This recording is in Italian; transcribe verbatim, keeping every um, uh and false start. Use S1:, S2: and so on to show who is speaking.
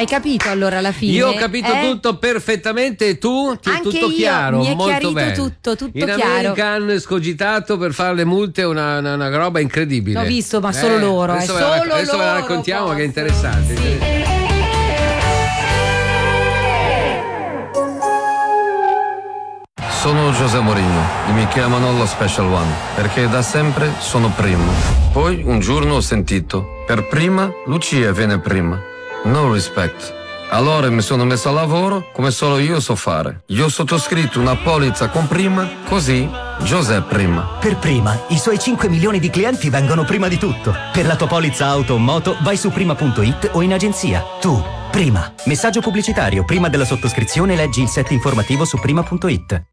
S1: Hai capito allora alla fine?
S2: Io ho capito
S1: eh?
S2: tutto perfettamente e tu? Ti è
S1: Anche
S2: tutto
S1: io,
S2: chiaro?
S1: mi è
S2: molto
S1: chiarito
S2: bene.
S1: tutto, tutto
S2: In
S1: chiaro.
S2: America hanno escogitato per fare le multe una, una, una roba incredibile.
S1: L'ho visto, ma solo
S2: Eh,
S1: loro,
S2: Adesso,
S1: eh,
S2: ve, la,
S1: solo
S2: adesso ve la
S1: loro
S2: raccontiamo
S1: possono.
S2: che è interessante.
S1: Sì.
S3: Sono José Mourinho e mi chiamano lo Special One perché da sempre sono primo. Poi un giorno ho sentito, per prima Lucia viene prima. No respect. Allora mi sono messo a lavoro come solo io so fare. Io ho sottoscritto una polizza con prima, così José prima.
S4: Per prima, i suoi cinque milioni di clienti vengono prima di tutto. Per la tua polizza auto o moto vai su prima punto it o in agenzia. Tu, prima. Messaggio pubblicitario. Prima della sottoscrizione leggi il set informativo su prima punto it.